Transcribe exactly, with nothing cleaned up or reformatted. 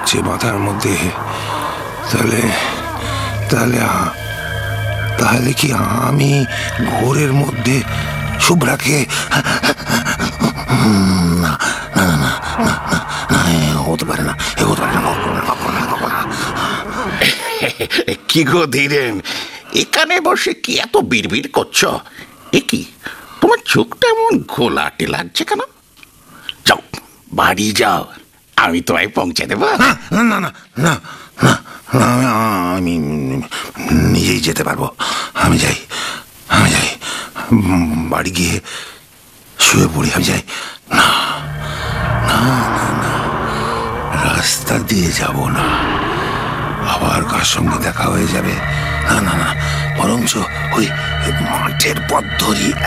ঢুকছে মাথার মধ্যে। তাহলে তাহলে তাহলে কি আমি ঘোরের মধ্যে শুভ্রাকে? না না না না না, হতে পারে না, হতে পারে না। কি গো ধীরেন, এখানে বসে কি এত বিড়বিড় করছো? এ কি, তোমার চোখটা এমন ঘোলাটে লাগছে কেন? যাও, বাড়ি যাও, আমি তোমায় পৌঁছে দেবো। না না না না না, আমি নিজেই যেতে পারবো। আমি যাই, আমি যাই, বাড়ি গিয়ে শুয়ে পড়ি। আমি যাই। না না না না, রাস্তা দিয়ে যাব না, আবার কার সঙ্গে দেখা হয়ে যাবে। না না না, বরঞ্চ ওই মাঠের পথ ধরি।